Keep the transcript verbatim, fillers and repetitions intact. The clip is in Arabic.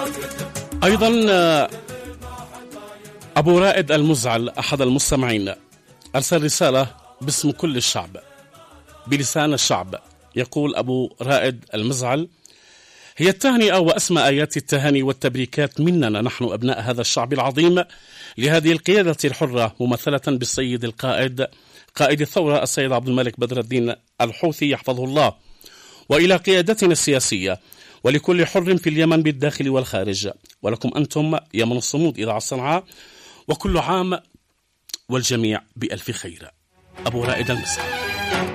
أيضا أبو رائد المزعل أحد المستمعين أرسل رسالة باسم كل الشعب بلسان الشعب. يقول أبو رائد المزعل: هي التهنئة وأسمى آيات التهاني والتبريكات مننا نحن أبناء هذا الشعب العظيم لهذه القيادة الحرة ممثلة بالسيد القائد قائد الثورة السيد عبد الملك بدر الدين الحوثي يحفظه الله، وإلى قيادتنا السياسية ولكل حر في اليمن بالداخل والخارج، ولكم أنتم يمن الصمود إذاعة صنعاء، وكل عام والجميع بألف خير. أبو رائد المزعل.